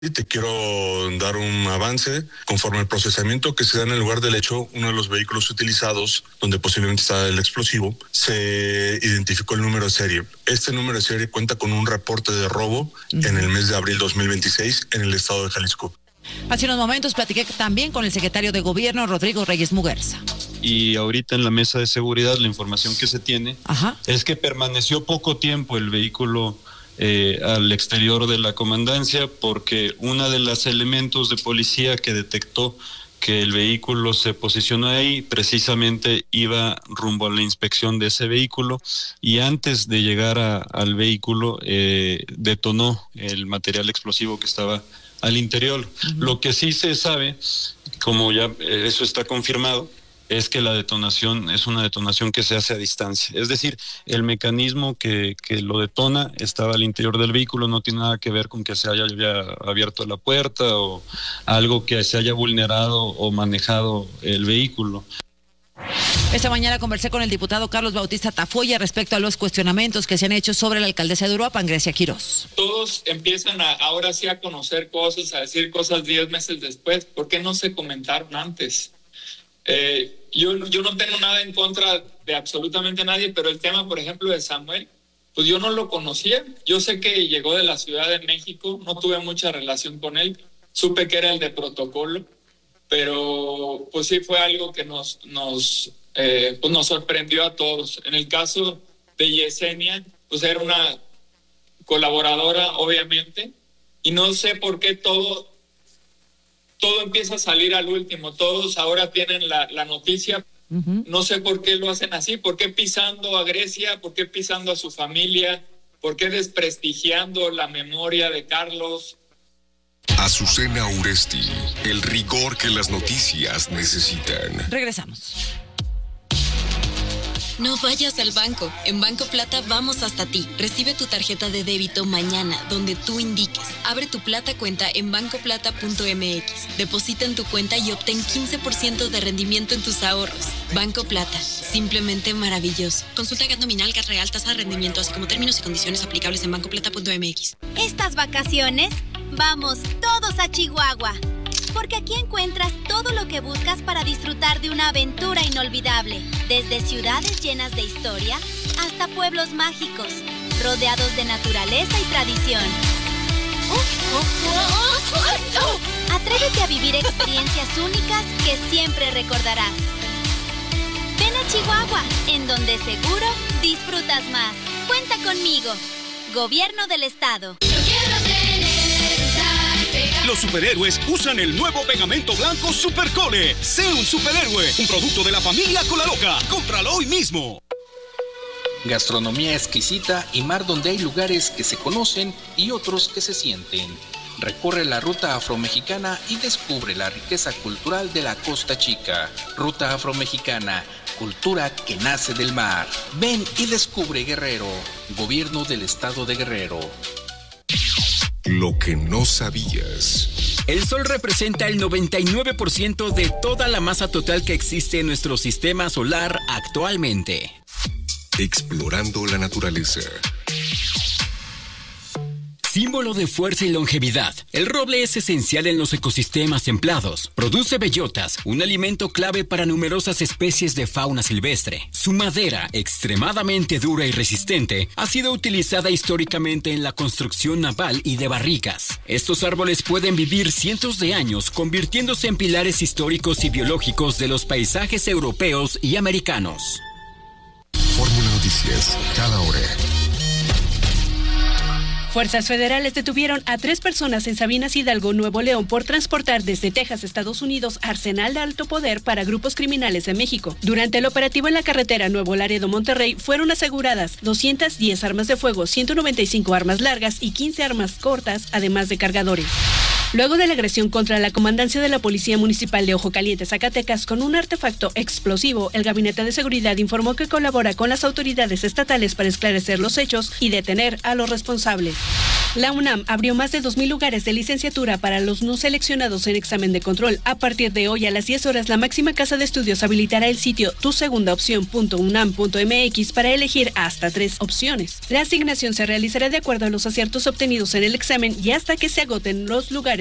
Y te quiero dar un avance. Conforme al procesamiento que se da en el lugar del hecho, uno de los vehículos utilizados, donde posiblemente está el explosivo, se identificó el número de serie. Este número de serie cuenta con un reporte de robo en el mes de abril 2026 en el estado de Jalisco. Hace unos momentos platiqué también con el secretario de Gobierno, Rodrigo Reyes Muguerza. Y ahorita en la mesa de seguridad la información que se tiene es que permaneció poco tiempo el vehículo al exterior de la comandancia, porque uno de los elementos de policía que detectó que el vehículo se posicionó ahí precisamente iba rumbo a la inspección de ese vehículo, y antes de llegar al vehículo detonó el material explosivo que estaba al interior. Lo que sí se sabe, como ya eso está confirmado, es que la detonación es una detonación que se hace a distancia. Es decir, el mecanismo que lo detona estaba al interior del vehículo, no tiene nada que ver con que se haya abierto la puerta o algo que se haya vulnerado o manejado el vehículo. Esta mañana conversé con el diputado Carlos Bautista Tafoya respecto a los cuestionamientos que se han hecho sobre la alcaldesa de Uruapan, Grecia Quirós. Todos empiezan ahora sí a conocer cosas, a decir cosas 10 meses después. ¿Por qué no se comentaron antes? Yo no tengo nada en contra de absolutamente nadie, pero el tema, por ejemplo, de Samuel, pues yo no lo conocía. Yo sé que llegó de la Ciudad de México, no tuve mucha relación con él, supe que era el de protocolo, pero pues sí fue algo que nos sorprendió a todos. En el caso de Yesenia, pues era una colaboradora, obviamente, y no sé por qué todo empieza a salir al último. Todos ahora tienen la noticia. No sé por qué lo hacen así. ¿Por qué pisando a Grecia? ¿Por qué pisando a su familia? ¿Por qué desprestigiando la memoria de Carlos? Azucena Uresti, el rigor que las noticias necesitan. Regresamos. No vayas al banco. En Banco Plata vamos hasta ti. Recibe tu tarjeta de débito mañana, donde tú indiques. Abre tu Plata cuenta en bancoplata.mx. Deposita en tu cuenta y obtén 15% de rendimiento en tus ahorros. Banco Plata. Simplemente maravilloso. Consulta GAT nominal, GAT real, tasa de rendimiento, así como términos y condiciones aplicables en bancoplata.mx. Estas vacaciones, vamos todos a Chihuahua. Porque aquí encuentras todo lo que buscas para disfrutar de una aventura inolvidable. Desde ciudades llenas de historia hasta pueblos mágicos, rodeados de naturaleza y tradición. Atrévete a vivir experiencias únicas que siempre recordarás. Ven a Chihuahua, en donde seguro disfrutas más. Cuenta conmigo. Gobierno del Estado. Los superhéroes usan el nuevo pegamento blanco Supercole. Sé un superhéroe, un producto de la familia Colaloca. Cómpralo hoy mismo. Gastronomía exquisita y mar donde hay lugares que se conocen y otros que se sienten. Recorre la ruta afromexicana y descubre la riqueza cultural de la Costa Chica. Ruta afromexicana, cultura que nace del mar. Ven y descubre Guerrero. Gobierno del Estado de Guerrero. Lo que no sabías. El Sol representa el 99% de toda la masa total que existe en nuestro sistema solar actualmente. Explorando la naturaleza. Símbolo de fuerza y longevidad, el roble es esencial en los ecosistemas templados. Produce bellotas, un alimento clave para numerosas especies de fauna silvestre. Su madera, extremadamente dura y resistente, ha sido utilizada históricamente en la construcción naval y de barricas. Estos árboles pueden vivir cientos de años, convirtiéndose en pilares históricos y biológicos de los paisajes europeos y americanos. Fórmula Noticias, cada hora. Fuerzas federales detuvieron a 3 personas en Sabinas Hidalgo, Nuevo León, por transportar desde Texas, Estados Unidos, arsenal de alto poder para grupos criminales de México. Durante el operativo en la carretera Nuevo Laredo-Monterrey, fueron aseguradas 210 armas de fuego, 195 armas largas y 15 armas cortas, además de cargadores. Luego de la agresión contra la comandancia de la Policía Municipal de Ojo Caliente, Zacatecas, con un artefacto explosivo, el Gabinete de Seguridad informó que colabora con las autoridades estatales para esclarecer los hechos y detener a los responsables. La UNAM abrió más de 2,000 lugares de licenciatura para los no seleccionados en examen de control. A partir de hoy a las 10 horas, la máxima casa de estudios habilitará el sitio tusegundaopción.unam.mx para elegir hasta 3 opciones. La asignación se realizará de acuerdo a los aciertos obtenidos en el examen y hasta que se agoten los lugares